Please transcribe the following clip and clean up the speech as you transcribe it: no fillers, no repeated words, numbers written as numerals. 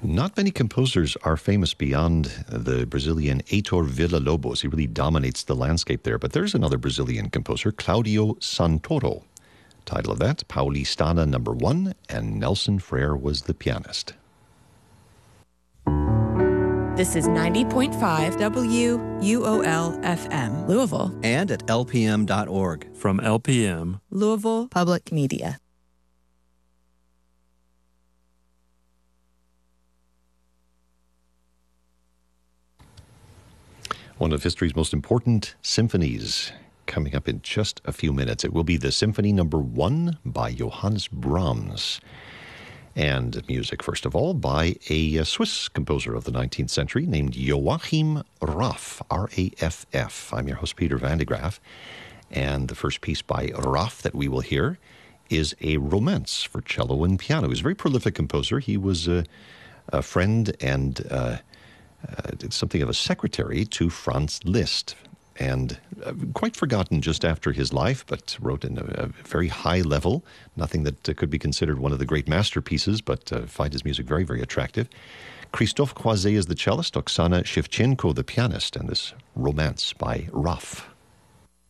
Not many composers are famous beyond the Brazilian Heitor Villa-Lobos. He really dominates the landscape there. But there's another Brazilian composer, Claudio Santoro. Title of that, Paulistana No. 1, and Nelson Frere was the pianist. This is 90.5 WUOL-FM, Louisville. And at lpm.org. From LPM, Louisville Public Media. One of history's most important symphonies coming up in just a few minutes. It will be the Symphony No. 1 by Johannes Brahms. And music, first of all, by a Swiss composer of the 19th century named Joachim Raff, R-A-F-F. I'm your host, Peter Van de Graaf. And the first piece by Raff that we will hear is a romance for cello and piano. He was a very prolific composer. He was a friend and something of a secretary to Franz Liszt, and quite forgotten just after his life, but wrote in a very high level, nothing that could be considered one of the great masterpieces, but find his music very, very attractive. Christophe Croizet is the cellist, Oksana Shevchenko the pianist, and this romance by Raff.